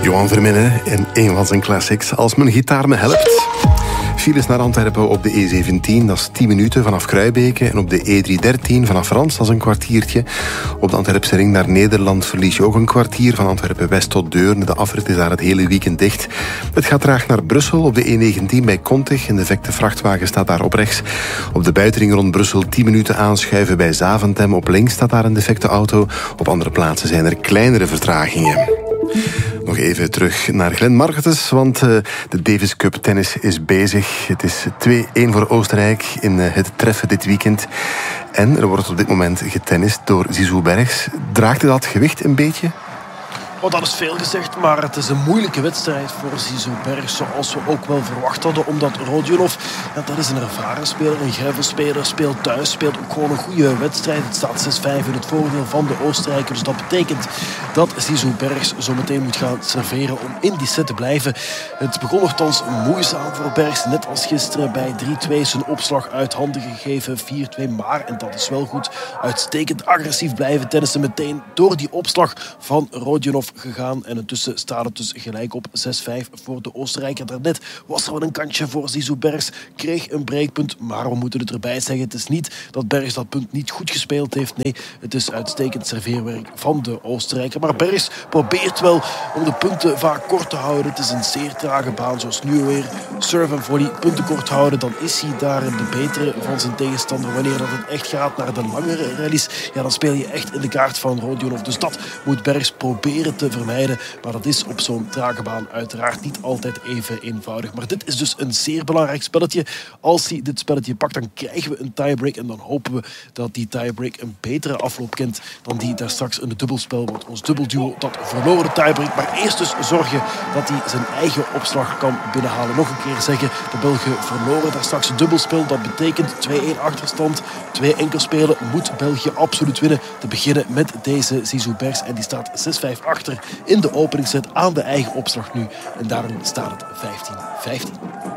Johan Vermenne in een van zijn classics. Als mijn gitaar me helpt. Files naar Antwerpen op de E17, dat is 10 minuten vanaf Kruibeke. En op de E313 vanaf Frans, dat is een kwartiertje. Op de Antwerpse ring naar Nederland verlies je ook een kwartier. Van Antwerpen-West tot Deurne. De afrit is daar het hele weekend dicht. Het gaat traag naar Brussel op de E19 bij Kontig. Een defecte vrachtwagen staat daar op rechts. Op de buitenring rond Brussel 10 minuten aanschuiven bij Zaventem. Op links staat daar een defecte auto. Op andere plaatsen zijn er kleinere vertragingen. Nog even terug naar Glenn Margates, want de Davis Cup tennis is bezig. Het is 2-1 voor Oostenrijk in het treffen dit weekend. En er wordt op dit moment getennist door Zizou Bergs. Draagt dat gewicht een beetje? Oh, dat is veel gezegd, maar het is een moeilijke wedstrijd voor Zizou Bergs, zoals we ook wel verwacht hadden, omdat Rodionov, dat is een ervaren speler, een gravelspeler, speelt thuis, speelt ook gewoon een goede wedstrijd. Het staat 6-5 in het voordeel van de Oostenrijker, dus dat betekent dat Zizou Bergs zo meteen moet gaan serveren om in die set te blijven. Het begon nogthans moeizaam voor Bergs, net als gisteren bij 3-2 zijn opslag uit handen gegeven, 4-2, maar, en dat is wel goed, uitstekend agressief blijven tennissen, meteen door die opslag van Rodionov gegaan. En intussen staat het dus gelijk op 6-5 voor de Oostenrijker. Daarnet was er wel een kantje voor Zizou Bergs, kreeg een breekpunt, maar we moeten het erbij zeggen, het is niet dat Bergs dat punt niet goed gespeeld heeft. Nee, het is uitstekend serveerwerk van de Oostenrijker. Maar Bergs probeert wel om de punten vaak kort te houden. Het is een zeer trage baan, zoals nu weer. Serve en volley, punten kort houden, dan is hij daar de betere van zijn tegenstander. Wanneer dat het echt gaat naar de langere rallies, ja, dan speel je echt in de kaart van Rodionov. Dus dat moet Bergs proberen te vermijden. Maar dat is op zo'n trage baan uiteraard niet altijd even eenvoudig. Maar dit is dus een zeer belangrijk spelletje. Als hij dit spelletje pakt, dan krijgen we een tiebreak. En dan hopen we dat die tiebreak een betere afloop kent dan die daar straks in het dubbelspel. Want ons dubbelduo, dat verloor de tiebreak. Maar eerst dus zorgen dat hij zijn eigen opslag kan binnenhalen. Nog een keer zeggen, de Belgen verloren daar straks het dubbelspel. Dat betekent 2-1 achterstand. 2 enkelspelen moet België absoluut winnen. Te beginnen met deze Zizou Bergs. En die staat 6-5 achter in de openingsset aan de eigen opslag nu. En daarom staat het 15-15.